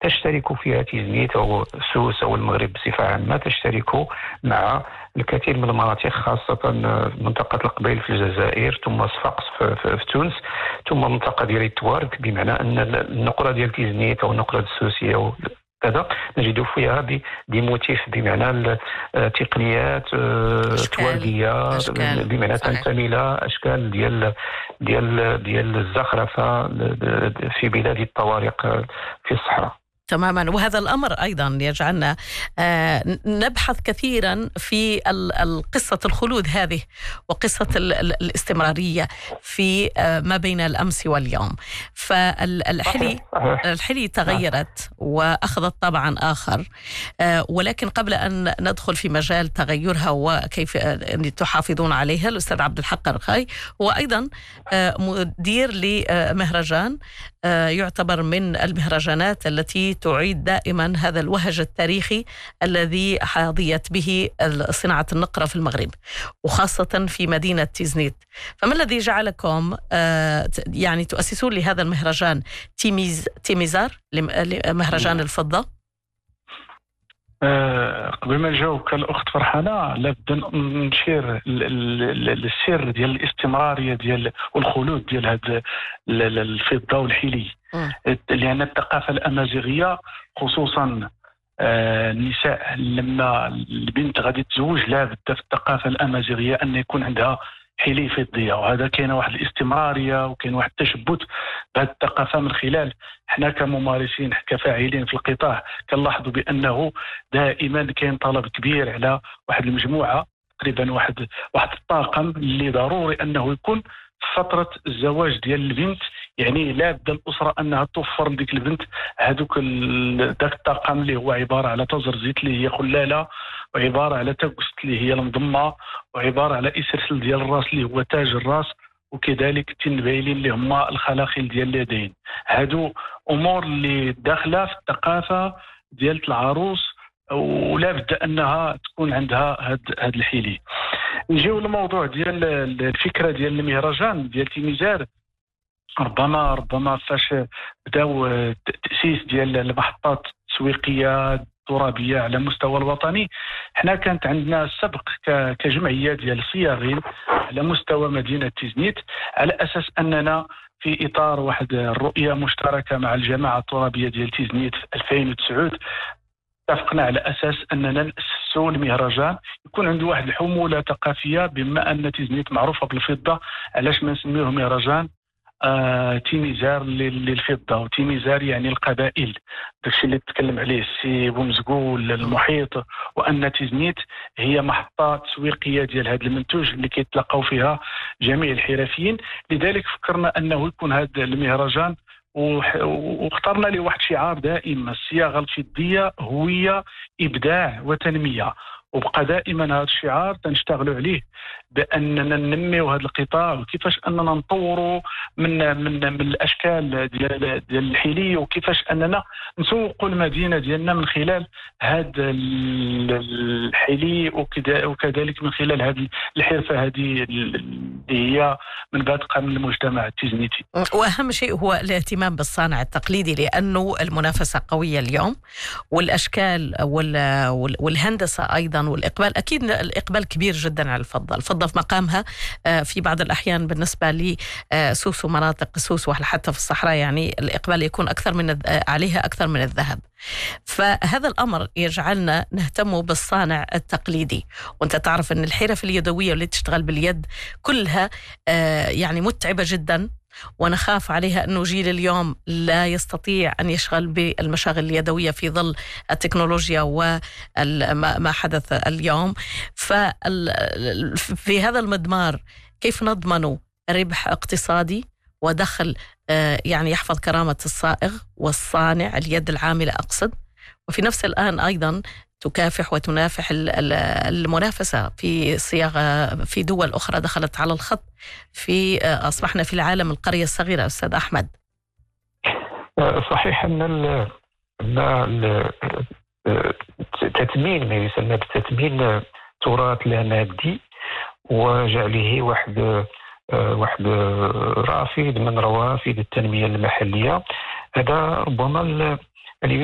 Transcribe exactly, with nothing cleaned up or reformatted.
تشترك فيها تيزنيت أو سوس أو المغرب بصفة عامة، تشترك مع الكثير من المناطق، خاصة منطقة القبيل في الجزائر، ثم صفاقس في, في, في تونس، ثم منطقة ديال التوارد، بمعنى أن النقرة ديال تيزنيت أو النقرة السوسية كذا نجد فيها دي موتيف، بمعنى تقنيات تواردية، بمعنى تنتمي إلى أشكال ديال ديال ديال الزخرفة في بلاد الطوارق في الصحراء. تماما. وهذا الأمر أيضا يجعلنا نبحث كثيرا في قصة الخلود هذه وقصة الاستمرارية في ما بين الأمس واليوم. فالحلي الحلي تغيرت وأخذت طبعا آخر، ولكن قبل أن ندخل في مجال تغيرها وكيف تحافظون عليها، الأستاذ عبد الحق الرخاي هو أيضا مدير لمهرجان يعتبر من المهرجانات التي تعيد دائما هذا الوهج التاريخي الذي حظيت به صناعة النقرة في المغرب وخاصة في مدينة تيزنيت. فما الذي جعلكم يعني تؤسسون لهذا المهرجان تيميز تيميزار لمهرجان الفضة؟ أه قبل ما نجاوبك الأخت فرحانة، لابد نشير السر ديال الاستمرارية ديال والخلود ديال هذا الفضة والحلي، لأن الثقافة الأمازيغية خصوصا آه النساء لما البنت غادي تزوج لابد في الثقافة الأمازيغية أن يكون عندها حلي فضية، وهذا كاين واحد الاستمرارية وكاين واحد التشبث بهذه الثقافة. من خلال احنا كممارسين كفاعلين في القطاع كنلاحظوا بأنه دائما كاين طلب كبير على واحد المجموعة، تقريبا واحد واحد الطاقم اللي ضروري أنه يكون في فترة الزواج ديال البنت، يعني لابد الأسرة أنها توفر لديك البنت هذوك ذاك الطاقم اللي هو عبارة على تزرزيت اللي هي خلالة، وعبارة على تقست اللي هي المضمة، وعبارة على إسرسل ديال الراس اللي هو تاج الراس، وكذلك التنبايلين اللي هما الخلاخل ديال اليدين. هادو أمور اللي داخلة في الثقافة ديال العروس ولا بد أنها تكون عندها هاد, هاد الحيلي. نجيو للموضوع ديال الفكرة ديال المهرجان ديال تيميزار. ربما ربما فاش بداو التأسيس ديال المحطات التسويقية الترابية على مستوى الوطني، حنا كانت عندنا السبق كجمعية ديال الصياغين على مستوى مدينة تيزنيت، على أساس أننا في إطار واحد الرؤية مشتركة مع الجماعة الترابية ديال تيزنيت في ألفين وتسعة اتفقنا على أساس أننا نأسسوا المهرجان يكون عنده واحد الحمولة ثقافية، بما أن تيزنيت معروفة بالفضة، علاش ما نسميوه مهرجان آه تيميزار للفضة، وتيميزار يعني القبائل، داكشي اللي تتكلم عليه السي بومزقول المحيط، وأن تيزنيت هي محطة تسويقية ديال هذا المنتوج اللي كيتلاقاو فيها جميع الحرفيين. لذلك فكرنا أنه يكون هذا المهرجان واخترنا له واحد شعار دائم: الصياغة الفضية هوية إبداع وتنمية. وبقى دائما هذا الشعار تنشتغلوا عليه باننا ننميو هذا القطاع، وكيفاش اننا نطوروا من من من الاشكال ديال ديال الحلي، وكيفاش اننا نسوقوا المدينه ديالنا من خلال هذا الحلي، وكذلك من خلال هذه الحرفه هذه اللي هي من بادقه من المجتمع التيزنيتي. واهم شيء هو الاهتمام بالصانع التقليدي، لانه المنافسه قويه اليوم، والاشكال والهندسه ايضا والإقبال، أكيد الإقبال كبير جدا على الفضة. الفضة في مقامها في بعض الأحيان بالنسبة لسوس ومناطق سوس وحتى في الصحراء، يعني الإقبال يكون أكثر من عليها أكثر من الذهب. فهذا الأمر يجعلنا نهتم بالصانع التقليدي. وأنت تعرف أن الحرف اليدوية اللي تشتغل باليد كلها يعني متعبة جدا، ونخاف عليها أنه جيل اليوم لا يستطيع أن يشغل بالمشاغل اليدوية في ظل التكنولوجيا وما حدث اليوم. ففي هذا المضمار كيف نضمن ربح اقتصادي ودخل يعني يحفظ كرامة الصائغ والصانع اليد العاملة أقصد، وفي نفس الآن أيضا تكافح وتنافح المنافسة في صياغة في دول أخرى دخلت على الخط، في أصبحنا في العالم القرية الصغيرة. أستاذ أحمد، صحيح أن تثمين ما يسمى بتثمين تراث لا مادي وجعله واحد واحد رافد من روافد التنمية المحلية، هذا ربما